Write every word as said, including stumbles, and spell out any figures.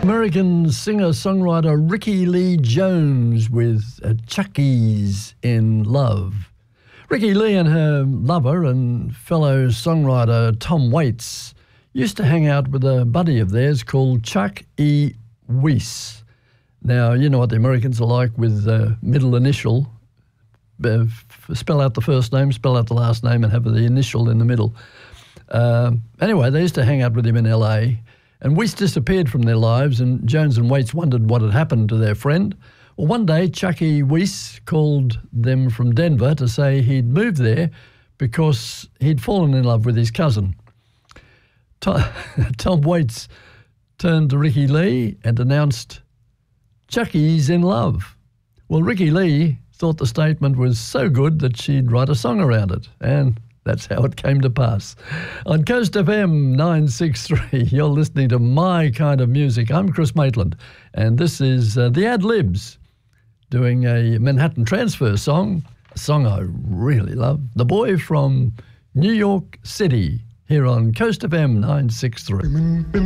American singer-songwriter Rickie Lee Jones with uh, Chucky's in Love. Rickie Lee and her lover and fellow songwriter Tom Waits used to hang out with a buddy of theirs called Chuck E. Weiss. Now, you know what the Americans are like with uh, middle initial. Uh, spell out the first name, spell out the last name, and have the initial in the middle. Uh, anyway, they used to hang out with him in L A, and Weiss disappeared from their lives, and Jones and Waits wondered what had happened to their friend. Well, one day, Chucky Weiss called them from Denver to say he'd moved there because he'd fallen in love with his cousin. Tom, Tom Waits turned to Rickie Lee and announced, "Chucky's in love." Well, Rickie Lee thought the statement was so good that she'd write a song around it, and that's how it came to pass. On Coast F M nine sixty-three, you're listening to My Kind of Music. I'm Chris Maitland, and this is uh, the Ad-Libs doing a Manhattan Transfer song, a song I really love, The Boy from New York City, here on Coast F M nine sixty-three.